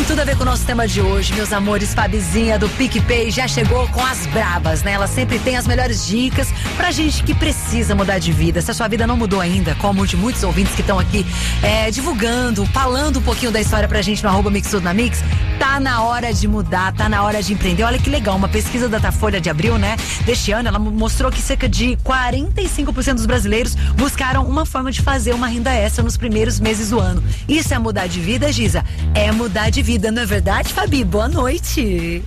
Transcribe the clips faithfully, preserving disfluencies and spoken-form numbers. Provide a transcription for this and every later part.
tem tudo a ver com o nosso tema de hoje, meus amores. Fabizinha do PicPay já chegou com as brabas, né? Ela sempre tem as melhores dicas pra gente que precisa mudar de vida. Se a sua vida não mudou ainda, como de muitos ouvintes que estão aqui é, divulgando, falando um pouquinho da história pra gente no arroba Mix Tudo na Mix, tá na hora de mudar, tá na hora de empreender. Olha que legal, uma pesquisa da Datafolha de abril, né, deste ano, ela mostrou que cerca de quarenta e cinco por cento dos brasileiros buscaram uma forma de fazer uma renda extra nos primeiros meses do ano. Isso é mudar de vida, Giza? É mudar de vida, não é verdade, Fabi? Boa noite.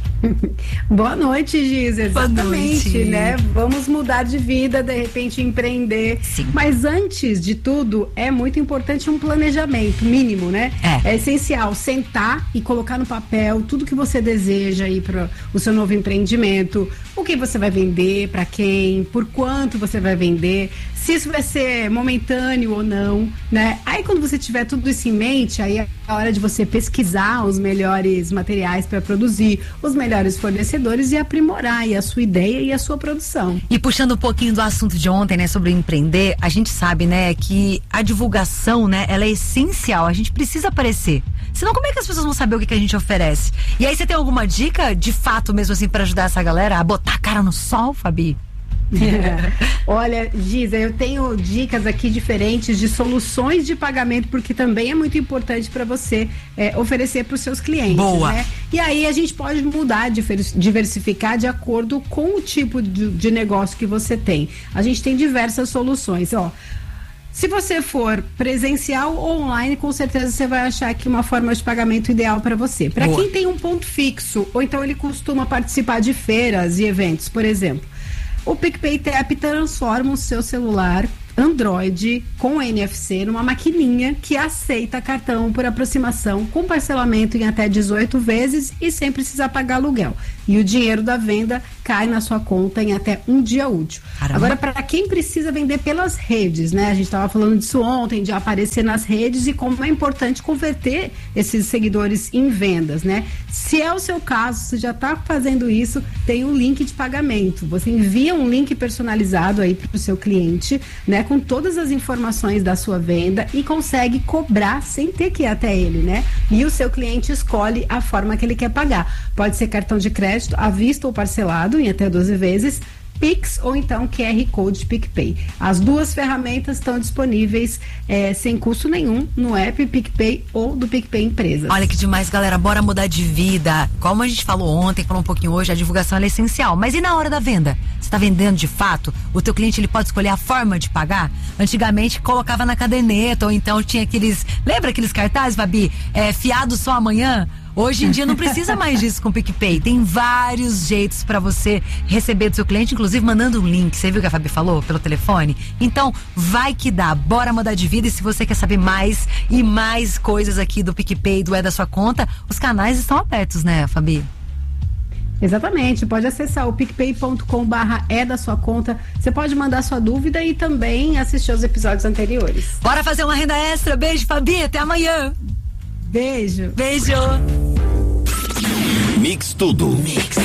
Boa noite, Giza. Exatamente, noite. né? Vamos mudar de vida, de repente empreender. Sim. Mas antes de tudo, é muito importante um planejamento mínimo, né? É. É essencial sentar e colocar no papel tudo que você deseja aí para o seu novo empreendimento, o que você vai vender, para quem, por quanto você vai vender, se isso vai ser momentâneo ou não, né? Aí quando você tiver tudo isso em mente, aí é a hora de você pesquisar os melhores materiais para produzir, os melhores fornecedores e aprimorar aí a sua ideia e a sua produção. E puxando um pouquinho do assunto de ontem, né, sobre empreender, a gente sabe, né, que a divulgação, né, ela é essencial, a gente precisa aparecer. Senão como é que as pessoas vão saber o que, que a gente oferece? E aí você tem alguma dica, de fato mesmo assim, para ajudar essa galera a botar a cara no sol, Fabi? É. Olha, Giza, eu tenho dicas aqui diferentes de soluções de pagamento, porque também é muito importante para você é, oferecer para os seus clientes. Boa. Né? E aí a gente pode mudar, diversificar de acordo com o tipo de, de negócio que você tem. A gente tem diversas soluções, ó. Se você for presencial ou online, com certeza você vai achar aqui uma forma de pagamento ideal para você. Para quem tem um ponto fixo, ou então ele costuma participar de feiras e eventos, por exemplo, o PicPay Tap transforma o seu celular Android com N F C numa maquininha que aceita cartão por aproximação com parcelamento em até dezoito vezes e sem precisar pagar aluguel. E o dinheiro da venda cai na sua conta em até um dia útil. Caramba. Agora, para quem precisa vender pelas redes, né? A gente estava falando disso ontem, de aparecer nas redes e como é importante converter esses seguidores em vendas, né? Se é o seu caso, se já está fazendo isso, tem um link de pagamento. Você envia um link personalizado aí para o seu cliente, né? Com todas as informações da sua venda e consegue cobrar sem ter que ir até ele, né? E o seu cliente escolhe a forma que ele quer pagar. Pode ser cartão de crédito, à vista ou parcelado em até doze vezes, Pix ou então Q R Code PicPay. As duas ferramentas estão disponíveis é, sem custo nenhum no app PicPay ou do PicPay Empresas. Olha que demais, galera, bora mudar de vida. Como a gente falou ontem, falou um pouquinho hoje, a divulgação é essencial. Mas e na hora da venda? Você está vendendo de fato? O teu cliente ele pode escolher a forma de pagar? Antigamente colocava na caderneta ou então tinha aqueles, lembra aqueles cartazes, Fabi? É, fiado só amanhã? Hoje em dia não precisa mais disso com o PicPay. Tem vários jeitos para você receber do seu cliente, inclusive mandando um link. Você viu o que a Fabi falou pelo telefone? Então, vai que dá. Bora mudar de vida. E se você quer saber mais e mais coisas aqui do PicPay, do É da Sua Conta, os canais estão abertos, né, Fabi? Exatamente, pode acessar o picpay ponto com barra é da sua conta. Você pode mandar sua dúvida e também assistir os episódios anteriores. Bora fazer uma renda extra. Beijo, Fabi. Até amanhã. Beijo. Beijo. Mix Tudo. Mix.